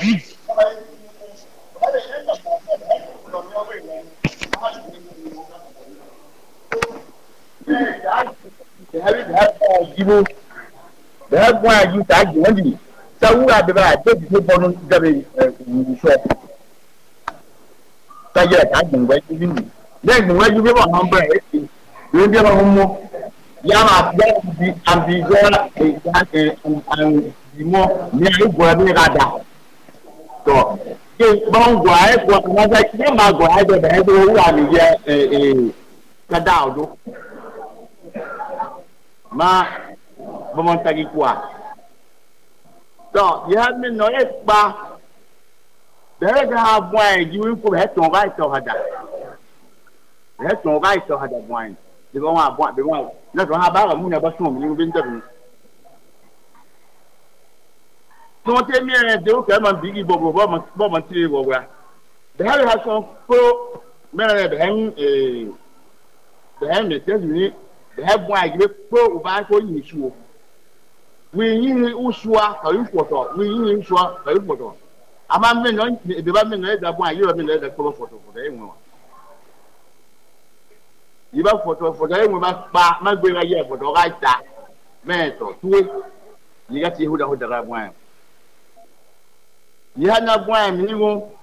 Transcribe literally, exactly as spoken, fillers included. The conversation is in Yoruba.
jibo da gwa ju ta ji wani sawura da ba ta ji bonun da bai so ta ya ta ji wai ji ni ne wai ji ba han ba e ni bi ba mo ya ma ya bi am bi zo e ya e an bi mo ni ai gwa bi ga da to ke bon gwa e gwa na sa ki ma gwa da ba e do wa ni ya e e ka da do ma bomon tagi kwa so you have me no e pa de ga bwa ji wi ko he ton ga to hada he ton ga to hada bwa de ba wa bwa de wa na to ha ba ga mu na ba so mu ni bi ntabi so te mi e de o ka ma bigi bobo bo ma bo ma ti bo wa de ha ha so ko me na de hen eh de hen me te ni de ha bwa ji ko o ba ko yin su we yin usua ka yin foto we yin usua ka yin foto ama me no de ba me no e da bwa yi ba me no e da ko foto foto e won yi ba foto foto e won ba pa ma gbe ga ye foto ga ta me to tuwe yi ga ti hu da hu da ga bwa yi ha na bwa mi ni won